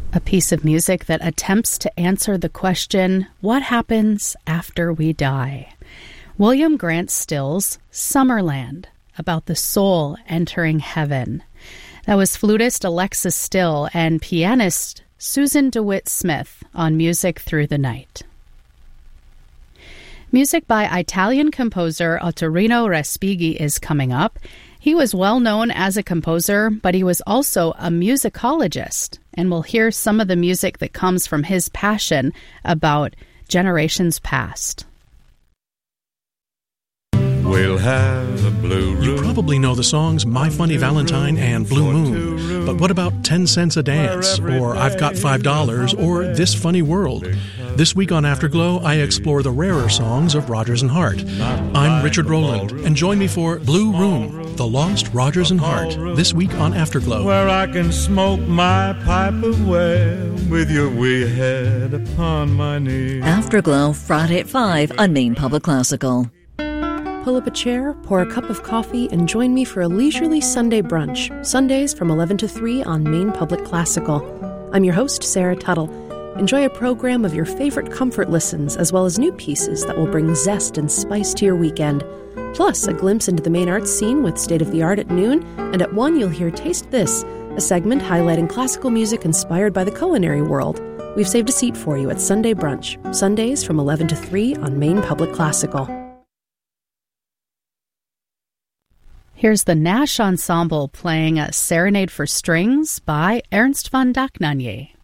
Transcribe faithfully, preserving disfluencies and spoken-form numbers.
A piece of music that attempts to answer the question, what happens after we die? William Grant Still's Summerland, about the soul entering heaven. That was flutist Alexis Still and pianist Susan DeWitt Smith on Music Through the Night. Music by Italian composer Ottorino Respighi is coming up. He was well known as a composer, but he was also a musicologist, and we'll hear some of the music that comes from his passion about generations past. We'll have a blue room. You probably know the songs My Funny Valentine and Blue Moon. But what about ten cents a Dance, or I've Got five dollars, or This Funny World? This week on Afterglow, I explore the rarer songs of Rodgers and Hart. I'm Richard Rowland, and join me for Blue Room, The Lost Rodgers and Hart, this week on Afterglow. Where I can smoke my pipe away with your wee head upon my knee. Afterglow, Friday at five on Maine Public Classical. Pull up a chair, pour a cup of coffee, and join me for a leisurely Sunday brunch, Sundays from eleven to three on Maine Public Classical. I'm your host, Sarah Tuttle. Enjoy a program of your favorite comfort listens, as well as new pieces that will bring zest and spice to your weekend. Plus, a glimpse into the Maine arts scene with State of the Art at noon, and at one you'll hear Taste This, a segment highlighting classical music inspired by the culinary world. We've saved a seat for you at Sunday Brunch, Sundays from eleven to three on Maine Public Classical. Here's the Nash Ensemble playing a Serenade for Strings by Ernst von Dohnanyi.